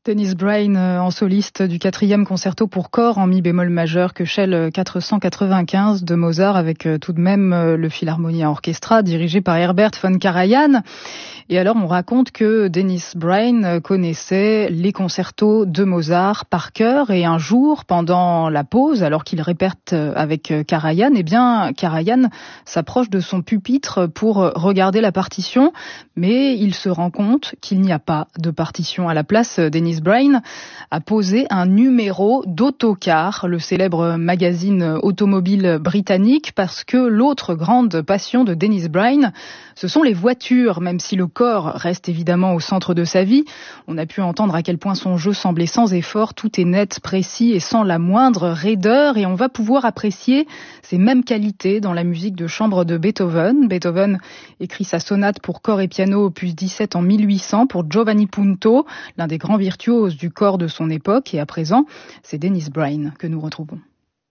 Dennis Brain en soliste du 4e concerto pour corps en mi bémol majeur Köchel 495 de Mozart avec tout de même le Philharmonia Orchestra dirigé par Herbert von Karajan. Et alors on raconte que Dennis Brain connaissait les concertos de Mozart par cœur et un jour pendant la pause alors qu'il répète avec Karajan, eh bien Karajan s'approche de son pupitre pour regarder la partition mais il se rend compte qu'il n'y a pas de partition. À la place, Dennis Brain a posé un numéro d'Autocar, le célèbre magazine automobile britannique, parce que l'autre grande passion de Dennis Brain, ce sont les voitures, même si le corps reste évidemment au centre de sa vie. On a pu entendre à quel point son jeu semblait sans effort, tout est net, précis et sans la moindre raideur, et on va pouvoir apprécier ces mêmes qualités dans la musique de chambre de Beethoven. Beethoven écrit sa sonate pour corps et piano opus 17 en 1800 pour Giovanni Punto, l'un des grands virtuoses du corps de son époque, et à présent, c'est Dennis Brain que nous retrouvons.